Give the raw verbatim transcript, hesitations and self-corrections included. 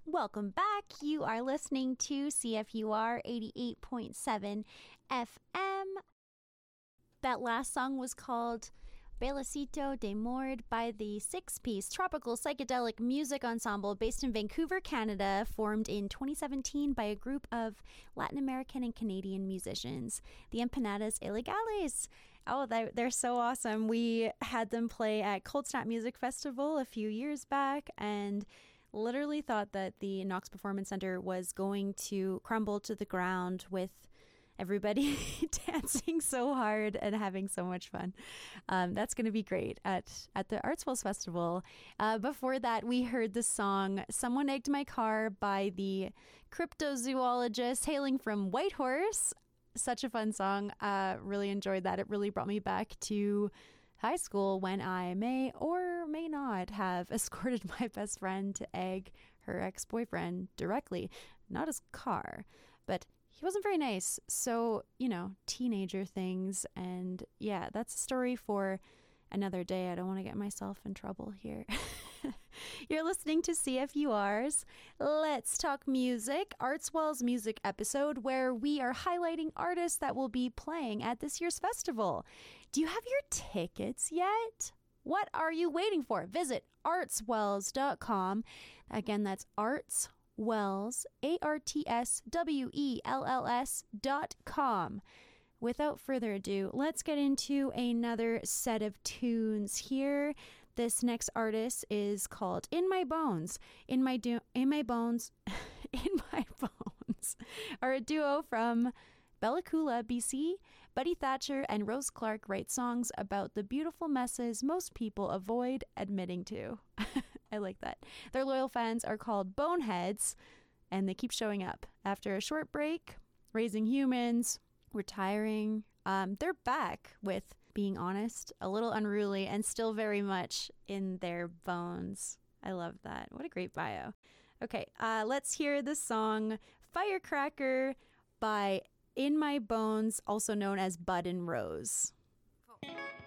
Welcome back. You are listening to C F U R eighty-eight point seven F M. That last song was called Belicito de Mord by the six-piece tropical psychedelic music ensemble based in Vancouver, Canada, formed in twenty seventeen by a group of Latin American and Canadian musicians, the Empanadas Ilegales. Oh, they're, they're so awesome. We had them play at Cold Snap Music Festival a few years back and literally thought that the Knox Performance Center was going to crumble to the ground with everybody dancing so hard and having so much fun. Um, that's going to be great at, at the Artswells Festival. Uh, before that, we heard the song Someone Egged My Car by the cryptozoologist hailing from Whitehorse. Such a fun song. Uh, really enjoyed that. It really brought me back to high school when I may or may not have escorted my best friend to egg her ex-boyfriend directly. Not his car, but he wasn't very nice. So, you know, teenager things. And yeah, that's a story for another day. I don't want to get myself in trouble here. You're listening to C F U R's Let's Talk Music, Artswells music episode, where we are highlighting artists that will be playing at this year's festival. Do you have your tickets yet? What are you waiting for? Visit artswells dot com. Again, that's artswells, A R T S W E L L S dot com. Without further ado, let's get into another set of tunes here. This next artist is called In My Bones. In My Do- In My Bones, In My Bones are a duo from Bella Coola, B C. Buddy Thatcher and Rose Clark write songs about the beautiful messes most people avoid admitting to. I like that. Their loyal fans are called Boneheads, and they keep showing up. After a short break, Raising Humans, retiring, um, they're back with Being Honest, a little unruly, and still very much in their bones. I love that. What a great bio. Okay, uh, let's hear the song Firecracker by In My Bones, also known as Bud and Rose. Cool.